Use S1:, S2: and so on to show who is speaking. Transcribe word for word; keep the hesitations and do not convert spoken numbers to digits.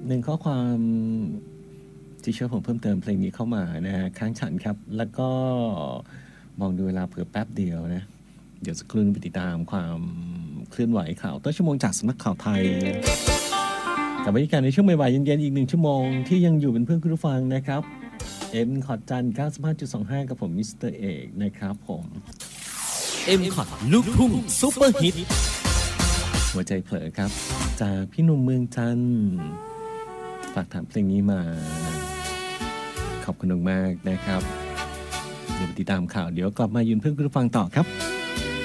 S1: หนึ่งข้อความที่เชื่อผมเพิ่มเติมเพลงนี้เข้ามานะฮะค้างฉันครับแล้วก็มองดูเวลาเผื่อแป๊บเดียวนะเดี๋ยวสักครู่ไปติดตามความเคลื่อนไหวข่าวต้นชั่วโมงจากสำนักข่าวไทยกับบรรยากาศในช่วงบ่ายๆเย็นๆอีกหนึ่งชั่วโมงที่ยังอยู่เป็นเพื่อนคุณผู้ฟังนะครับเอ็มขอดจัน เก้าสิบห้าจุดสองห้า กับผมมิสเตอร์เอกนะครับผม
S2: เอ็มคอดลูกทุ่งซุปเปอร์ฮิต
S1: หัวใจเผลอครับจากพี่หนุ่มเมืองจันทร์ฝากถามเพลงนี้มาขอบคุณมากนะครับเดี๋ยวติดตามข่าวเดี๋ยวกลับมายืนเพื่อนคุณผู้ฟังต่อครับ